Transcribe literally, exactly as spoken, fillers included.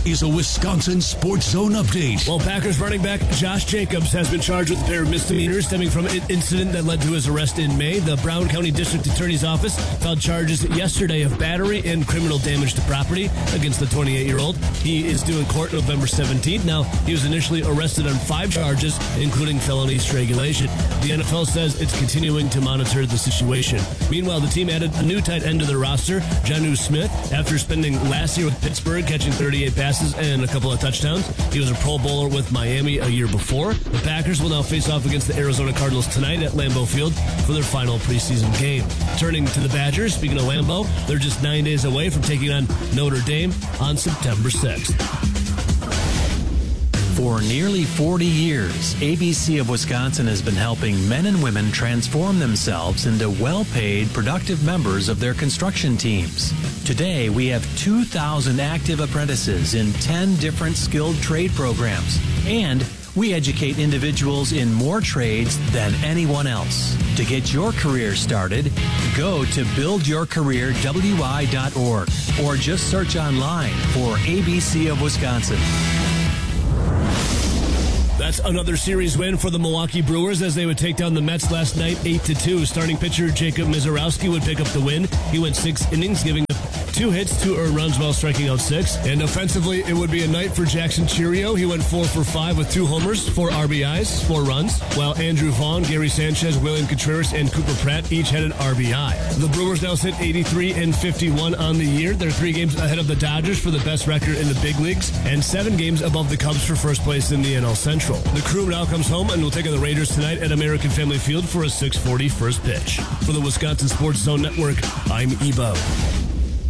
is a Wisconsin Sports Zone update. Well, Packers running back Josh Jacobs has been charged with a pair of misdemeanors stemming from an incident that led to his arrest in May. The Brown County District Attorney's Office filed charges yesterday of battery and criminal damage to property against the twenty-eight-year-old. He is due in court November seventeenth. Now, he was initially arrested on five charges, including felony strangulation. The N F L says it's continuing to monitor the situation. Meanwhile, the team added a new tight end to their roster, Jonnu Smith, after spending last year with Pittsburgh, catching thirty-eight passes and a couple of touchdowns. He was a Pro Bowler with Miami a year before. The Packers will now face off against the Arizona Cardinals tonight at Lambeau Field for their final preseason game. Turning to the Badgers, speaking of Lambeau, they're just nine days away from taking on Notre Dame on September sixth. For nearly forty years, A B C of Wisconsin has been helping men and women transform themselves into well-paid, productive members of their construction teams. Today, we have two thousand active apprentices in ten different skilled trade programs, and we educate individuals in more trades than anyone else. To get your career started, go to build your career w i dot org or just search online for A B C of Wisconsin. That's another series win for the Milwaukee Brewers as they would take down the Mets last night eight to two. Starting pitcher Jacob Misiorowski would pick up the win. He went six innings, giving up two hits, two earned runs while striking out six. And offensively, it would be a night for Jackson Chourio. He went four for five with two homers, four R B Is, four runs, while Andrew Vaughn, Gary Sanchez, William Contreras, and Cooper Pratt each had an R B I. The Brewers now sit eighty-three and fifty-one on the year. They're three games ahead of the Dodgers for the best record in the big leagues, and seven games above the Cubs for first place in the N L Central. The Crew now comes home and will take on the Raiders tonight at American Family Field for a six forty first pitch. For the Wisconsin Sports Zone Network, I'm Ebo.